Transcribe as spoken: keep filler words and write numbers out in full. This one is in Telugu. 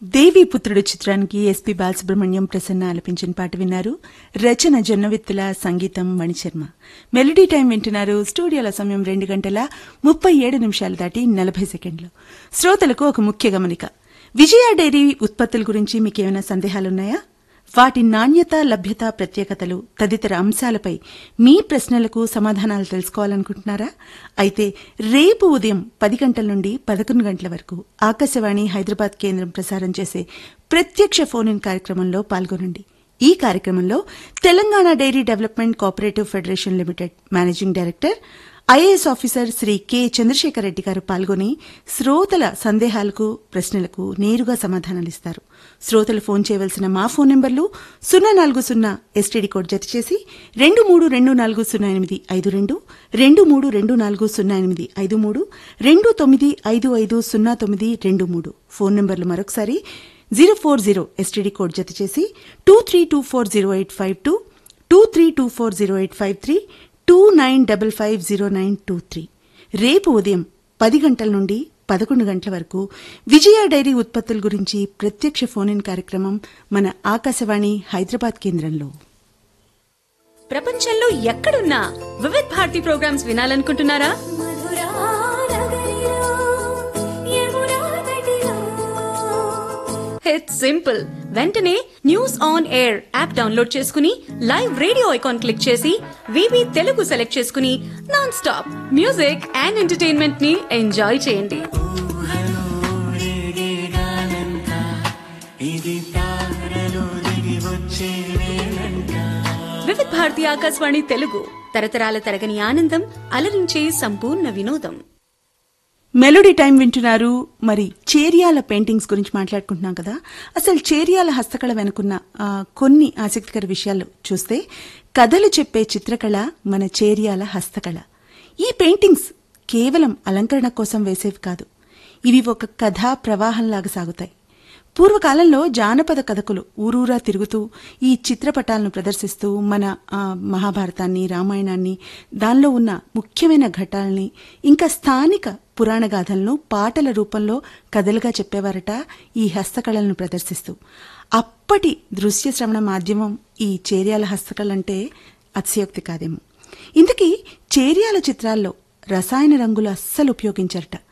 దేవి పుత్రుడు చిత్రానికి ఎస్పీ బాలసుబ్రహ్మణ్యం ప్రసన్న ఆలపించిన పాట విన్నారు. రచన జొన్నవిత్తుల, సంగీతం మణిశర్మ. మెలోడీ టైం వింటున్నారు. స్టూడియోల సమయం రెండు గంటల ముప్పై ఏడు నిమిషాలు దాటి నలభై సెకండ్లు. శ్రోతలకు ఒక ముఖ్య గమనిక. విజయ డైరీ ఉత్పత్తుల గురించి మీకేమైనా సందేహాలున్నాయా? వాటి నాణ్యత, లభ్యత, ప్రత్యేకతలు తదితర అంశాలపై మీ ప్రశ్నలకు సమాధానాలు తెలుసుకోవాలనుకుంటున్నారా? అయితే రేపు ఉదయం పది గంటల నుండి పదకొండు గంటల వరకు ఆకాశవాణి హైదరాబాద్ కేంద్రం ప్రసారం చేసే ప్రత్యక్ష ఫోన్ ఇన్ కార్యక్రమంలో పాల్గొనండి. ఈ కార్యక్రమంలో Telangana dairy development cooperative federation limited managing director, IAS officer Shri K Chandrasekhar Reddy గారు పాల్గొని శ్రోతల సందేహాలకు, ప్రశ్నలకు నేరుగా సమాధానాలిస్తారు. శ్రోతలు ఫోన్ చేయవలసిన మా ఫోన్ నెంబర్లు సున్నా నాలుగు సున్నా ఎస్టీడీ కోడ్ జత చేసి రెండు మూడు రెండు నాలుగు సున్నా ఎనిమిది ఐదు రెండు, రెండు మూడు రెండు నాలుగు సున్నా ఎనిమిది ఐదు మూడు, రెండు తొమ్మిది ఐదు ఐదు సున్నా తొమ్మిది రెండు మూడు. ఫోన్ నెంబర్లు మరొకసారి zero four zero STD code జత చేసి two three two four zero eight five two, two three two four zero eight five three, two nine double five zero nine two three. రేపు ఉదయం పది గంటల నుండి పదకొండు గంటల వరకు విజయ డైరీ ఉత్పత్తుల గురించి ప్రత్యక్ష ఫోన్ ఇన్ కార్యక్రమం మన ఆకాశవాణి హైదరాబాద్ కేంద్రంలో. ప్రపంచంలో ఎక్కడున్నా Vividh Bharati programmes వినాలనుకుంటున్నారా? It's simple. వెంటనే news on air app download చేసుకుని లైవ్ రేడియో ఐకాన్ క్లిక్ చేసి వివి తెలుగు సెలెక్ట్ చేసుకుని non stop music and entertainment ని ఎంజాయ్ చేయండి. వివిధ భారతి ఆకాశవాణి తెలుగు, తరతరాల తరగని ఆనందం, అలరించే సంపూర్ణ వినోదం. మెలోడీ టైం వింటున్నారు. మరి చేర్యాల పెయింటింగ్స్ గురించి మాట్లాడుకుంటున్నాం కదా. అసలు చేర్యాల హస్తకళ వెనుకున్న కొన్ని ఆసక్తికర విషయాలు చూస్తే, కథలు చెప్పే చిత్రకళ మన చేర్యాల హస్తకళ. ఈ పెయింటింగ్స్ కేవలం అలంకరణ కోసం వేసేవి కాదు. ఇవి ఒక కథా ప్రవాహంలాగా సాగుతాయి. పూర్వకాలంలో జానపద కథకులు ఊరూరా తిరుగుతూ ఈ చిత్రపటాలను ప్రదర్శిస్తూ మన మహాభారతాన్ని, రామాయణాన్ని, దానిలో ఉన్న ముఖ్యమైన ఘట్టాలని, ఇంకా స్థానిక పురాణ గాథలను పాటల రూపంలో కథలుగా చెప్పేవారట ఈ హస్తకళలను ప్రదర్శిస్తూ. అప్పటి దృశ్య శ్రవణ మాధ్యమం ఈ చేర్యాల హస్తకళంటే అతిశయోక్తి కాదేమో. ఇంతకీ చేర్యాల చిత్రాల్లో రసాయన రంగులు అస్సలు ఉపయోగించరట.